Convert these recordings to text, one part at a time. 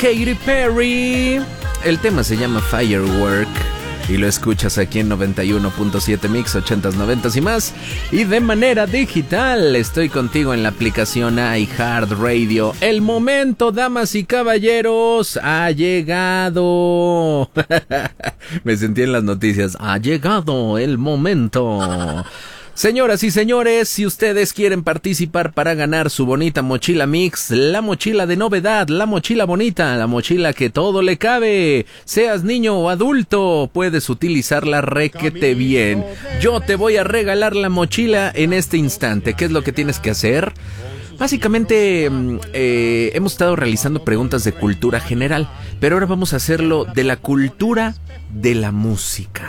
Katy Perry. El tema se llama Firework y lo escuchas aquí en 91.7 Mix, 80s, 90s y más. Y de manera digital, estoy contigo en la aplicación iHeartRadio. El momento, damas y caballeros, ha llegado. Me sentí en las noticias. Ha llegado el momento. Señoras y señores, si ustedes quieren participar para ganar su bonita mochila mix, la mochila de novedad, la mochila bonita, la mochila que todo le cabe, seas niño o adulto, puedes utilizarla requete bien. Yo te voy a regalar la mochila en este instante. ¿Qué es lo que tienes que hacer? Básicamente hemos estado realizando preguntas de cultura general, pero ahora vamos a hacerlo de la cultura de la música.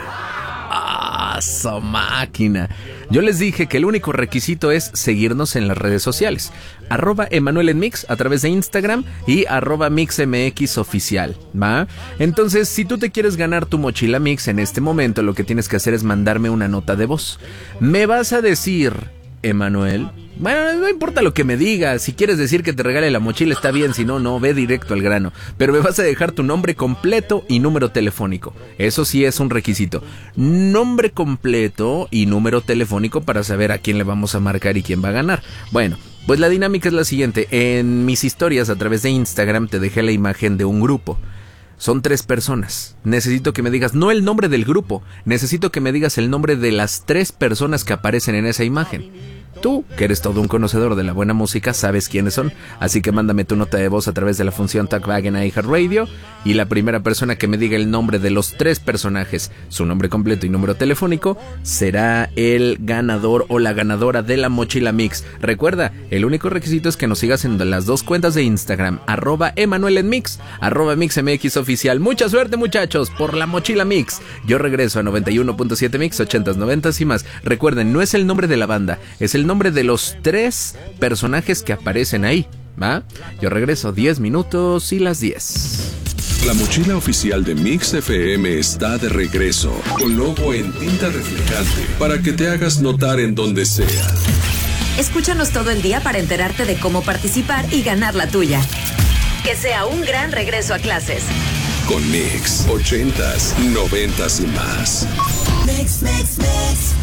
¡Su máquina! Yo les dije que el único requisito es seguirnos en las redes sociales. @Emanuel en Mix a través de Instagram y @MixMXOficial, ¿va? Entonces, si tú te quieres ganar tu mochila Mix en este momento, lo que tienes que hacer es mandarme una nota de voz. Me vas a decir, Emanuel... Bueno, no importa lo que me digas. Si quieres decir que te regale la mochila está bien, si no, no, ve directo al grano. Pero me vas a dejar tu nombre completo y número telefónico. Eso sí es un requisito. Nombre completo y número telefónico para saber a quién le vamos a marcar y quién va a ganar. Bueno, pues la dinámica es la siguiente. En mis historias a través de Instagram te dejé la imagen de un grupo. Son 3 personas. Necesito que me digas, no el nombre del grupo, necesito que me digas el nombre de las 3 personas que aparecen en esa imagen. Tú, que eres todo un conocedor de la buena música, sabes quiénes son, así que mándame tu nota de voz a través de la función Talkback en iHeartRadio, y la primera persona que me diga el nombre de los 3 personajes, su nombre completo y número telefónico, será el ganador o la ganadora de la mochila Mix. Recuerda, el único requisito es que nos sigas en las 2 cuentas de Instagram, @Emanuel en Mix, @MixMXOficial. Mucha suerte, muchachos, por la mochila Mix. Yo regreso a 91.7 Mix, 80s, 90s y más. Recuerden, no es el nombre de la banda, es el nombre de los 3 personajes que aparecen ahí, ¿va? Yo regreso 10 minutos y las 10. La mochila oficial de Mix FM está de regreso, con logo en tinta reflejante, para que te hagas notar en donde sea. Escúchanos todo el día para enterarte de cómo participar y ganar la tuya. Que sea un gran regreso a clases. Con Mix, 80s, 90s y más. Mix, mix, mix.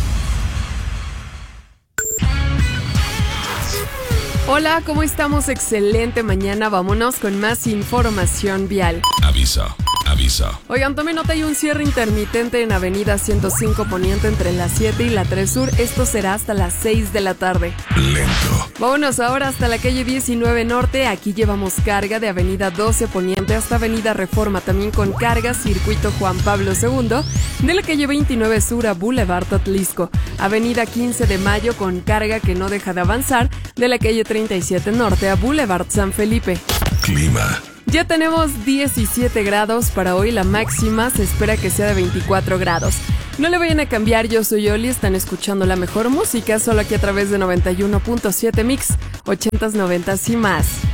Hola, ¿cómo estamos? Excelente mañana. Vámonos con más información vial. Aviso. Oigan, tomen nota, hay un cierre intermitente en Avenida 105 Poniente entre la 7 y la 3 Sur. Esto será hasta las 6 de la tarde. Lento. Vámonos ahora hasta la calle 19 Norte. Aquí llevamos carga de Avenida 12 Poniente hasta Avenida Reforma. También con carga Circuito Juan Pablo II. De la calle 29 Sur a Boulevard Atlisco. Avenida 15 de Mayo con carga que no deja de avanzar. De la calle 37 Norte a Boulevard San Felipe. Clima. Ya tenemos 17 grados para hoy, la máxima se espera que sea de 24 grados. No le vayan a cambiar, yo soy Oli, están escuchando la mejor música solo aquí a través de 91.7 Mix, 80s, 90s y más.